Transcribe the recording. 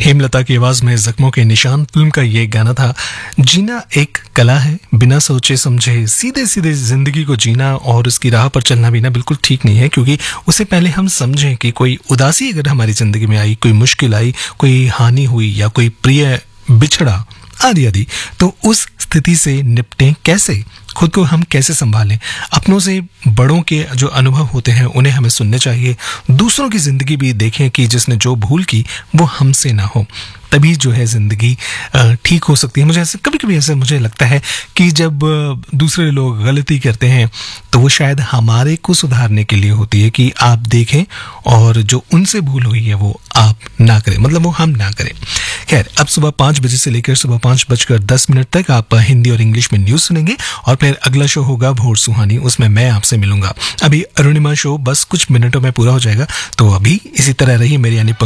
हेमलता की आवाज में जख्मों के निशान फिल्म का ये गाना था। जीना एक कला है, बिना सोचे समझे सीधे सीधे जिंदगी को जीना और उसकी राह पर चलना भी ना बिल्कुल ठीक नहीं है, क्योंकि उससे पहले हम समझें कि कोई उदासी अगर हमारी जिंदगी में आई, कोई मुश्किल आई, कोई हानि हुई या कोई प्रिय बिछड़ा आदि आदि, तो उस स्थिति से निपटें कैसे, खुद को हम कैसे संभालें। अपनों से बड़ों के जो अनुभव होते हैं उन्हें हमें सुनने चाहिए। दूसरों की जिंदगी भी देखें कि जिसने जो भूल की वो हमसे ना हो, तभी जो है जिंदगी ठीक हो सकती है। मुझे ऐसे कभी कभी ऐसे मुझे लगता है कि जब दूसरे लोग गलती करते हैं तो वो शायद हमारे को सुधारने के लिए होती है कि आप देखें और जो उनसे भूल हुई है वो आप ना करें, मतलब वो हम ना करें। खैर, अब सुबह 5 बजे से लेकर सुबह 5:10 तक आप हिंदी और इंग्लिश में न्यूज सुनेंगे और फिर अगला शो होगा भोर सुहानी, उसमें मैं आपसे मिलूंगा। अभी अरुणिमा शो बस कुछ मिनटों में पूरा हो जाएगा, तो अभी इसी तरह रही मेरी यानी